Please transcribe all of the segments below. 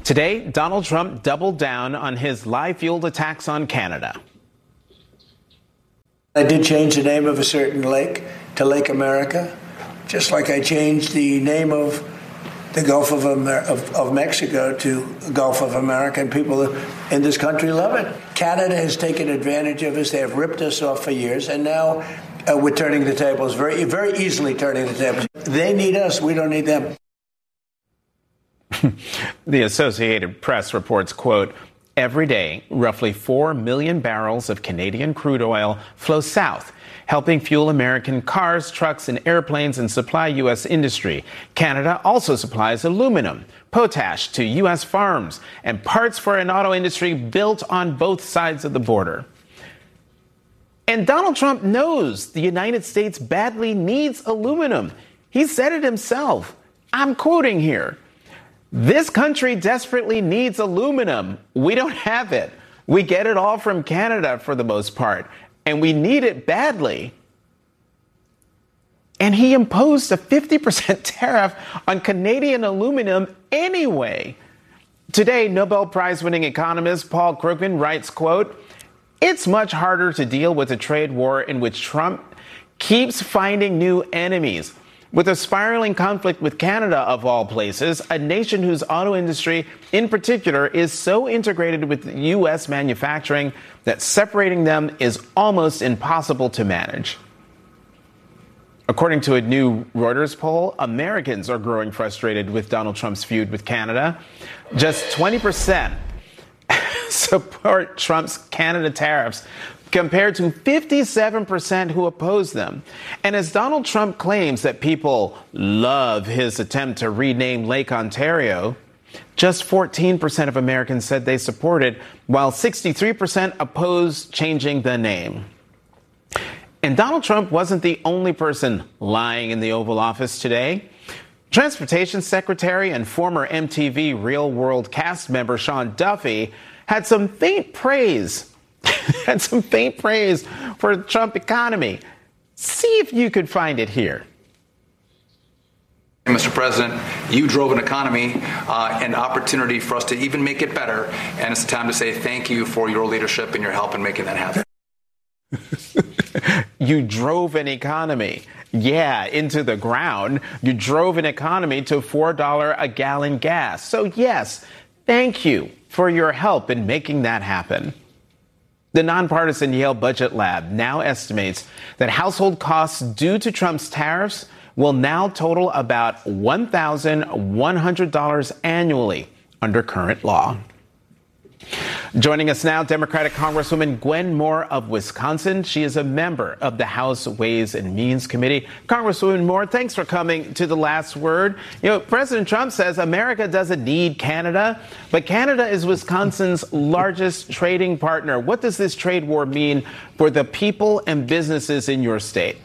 Today, Donald Trump doubled down on his lie-fueled attacks on Canada. I did change the name of a certain lake to Lake America, just like I changed the name of the Gulf of Mexico to Gulf of America, and people in this country love it. Canada has taken advantage of us. They have ripped us off for years, and now we're turning the tables, very, very easily turning the tables. They need us. We don't need them. The Associated Press reports, quote, every day, roughly 4 million barrels of Canadian crude oil flow south, helping fuel American cars, trucks, and airplanes and supply U.S. industry. Canada also supplies aluminum, potash to U.S. farms, and parts for an auto industry built on both sides of the border. And Donald Trump knows the United States badly needs aluminum. He said it himself. I'm quoting here. This country desperately needs aluminum. We don't have it. We get it all from Canada for the most part, and we need it badly. And he imposed a 50% tariff on Canadian aluminum anyway. Today, Nobel Prize-winning economist Paul Krugman writes, quote, it's much harder to deal with a trade war in which Trump keeps finding new enemies. With a spiraling conflict with Canada, of all places, a nation whose auto industry in particular is so integrated with U.S. manufacturing that separating them is almost impossible to manage. According to a new Reuters poll, Americans are growing frustrated with Donald Trump's feud with Canada. Just 20% support Trump's Canada tariffs, compared to 57% who oppose them. And as Donald Trump claims that people love his attempt to rename Lake Ontario, just 14% of Americans said they support it, while 63% oppose changing the name. And Donald Trump wasn't the only person lying in the Oval Office today. Transportation Secretary and former MTV Real World cast member Sean Duffy had some faint praise for the Trump economy. See if you could find it here. Mr. President, you drove an economy, an opportunity for us to even make it better. And it's time to say thank you for your leadership and your help in making that happen. You drove an economy. Yeah, into the ground. You drove an economy to $4 a gallon gas. So yes, thank you for your help in making that happen. The nonpartisan Yale Budget Lab now estimates that household costs due to Trump's tariffs will now total about $1,100 annually under current law. Joining us now, Democratic Congresswoman Gwen Moore of Wisconsin. She is a member of the House Ways and Means Committee. Congresswoman Moore, thanks for coming to The Last Word. You know, President Trump says America doesn't need Canada, but Canada is Wisconsin's largest trading partner. What does this trade war mean for the people and businesses in your state?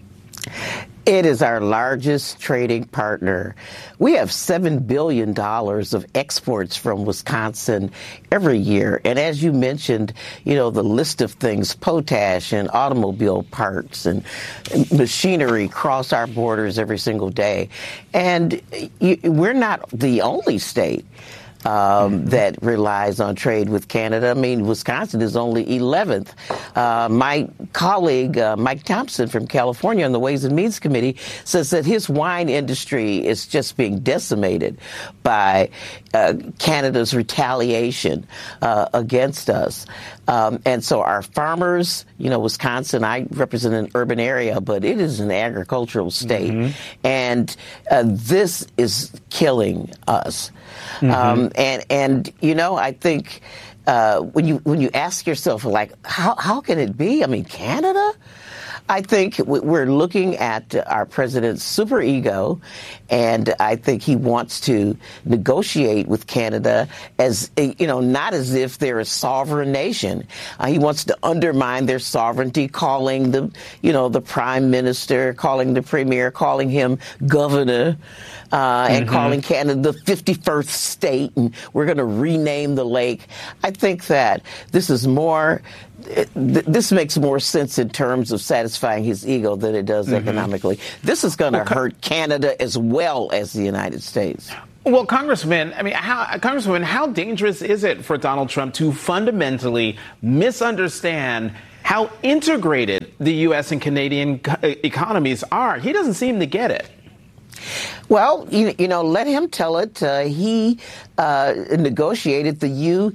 It is our largest trading partner. We have $7 billion of exports from Wisconsin every year. And as you mentioned, you know, the list of things, potash and automobile parts and machinery cross our borders every single day. And we're not the only state that relies on trade with Canada. I mean, Wisconsin is only 11th. My colleague, Mike Thompson from California on the Ways and Means Committee says that his wine industry is just being decimated by Canada's retaliation against us. And so our farmers, you know, Wisconsin, I represent an urban area, but it is an agricultural state. Mm-hmm. And this is killing us. Mm-hmm. And you know, I think when you ask yourself, like, how can it be? I mean, Canada? I think we're looking at our president's super ego, and I think he wants to negotiate with Canada as, you know, not as if they're a sovereign nation. He wants to undermine their sovereignty, calling the prime minister, calling the premier, calling him governor, and calling Canada the 51st state, and we're going to rename the lake. I think that this is more. This makes more sense in terms of satisfying his ego than it does economically. This is going to hurt Canada as well as the United States. Well, Congresswoman, how dangerous is it for Donald Trump to fundamentally misunderstand how integrated the U.S. and Canadian economies are? He doesn't seem to get it. Well, let him tell it. He negotiated the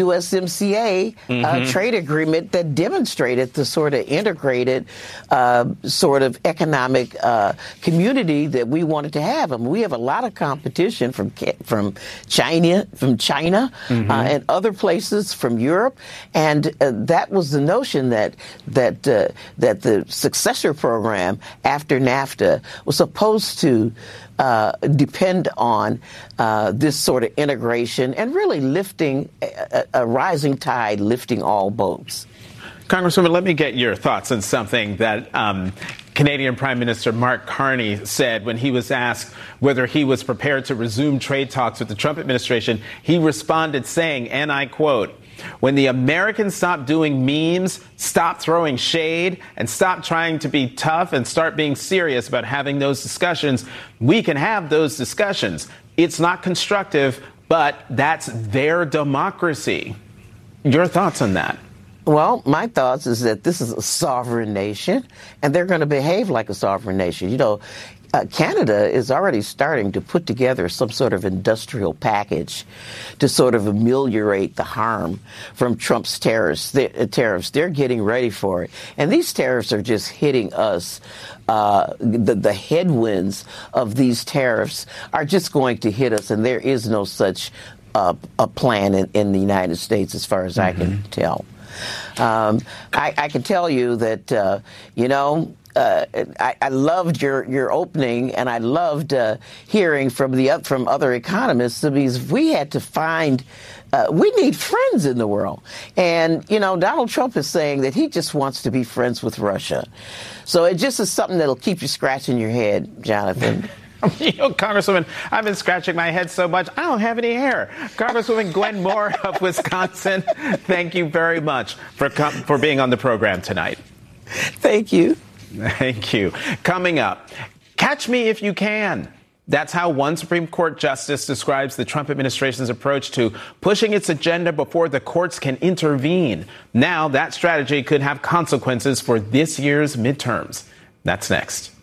USMCA trade agreement that demonstrated the sort of integrated sort of economic community that we wanted to have. I mean, we have a lot of competition from China, and other places, from Europe, and that was the notion that the successor program after NAFTA was supposed to depend on this sort of integration and really lifting a rising tide, lifting all boats. Congresswoman, let me get your thoughts on something that Canadian Prime Minister Mark Carney said when he was asked whether he was prepared to resume trade talks with the Trump administration. He responded saying, and I quote, "When the Americans stop doing memes, stop throwing shade, and stop trying to be tough and start being serious about having those discussions, we can have those discussions. It's not constructive, but that's their democracy." Your thoughts on that? Well, my thoughts is that this is a sovereign nation, and they're going to behave like a sovereign nation. Canada is already starting to put together some sort of industrial package to sort of ameliorate the harm from Trump's tariffs. They're getting ready for it. And these tariffs are just hitting us. The headwinds of these tariffs are just going to hit us, and there is no such a plan in the United States as far as I can tell. I can tell you that, I loved your opening, and I loved hearing from other economists. Because we had to find, we need friends in the world. And, Donald Trump is saying that he just wants to be friends with Russia. So it just is something that'll keep you scratching your head, Jonathan. Congresswoman, I've been scratching my head so much, I don't have any hair. Congresswoman Gwen Moore of Wisconsin, thank you very much for being on the program tonight. Thank you. Thank you. Coming up, catch me if you can. That's how one Supreme Court justice describes the Trump administration's approach to pushing its agenda before the courts can intervene. Now that strategy could have consequences for this year's midterms. That's next.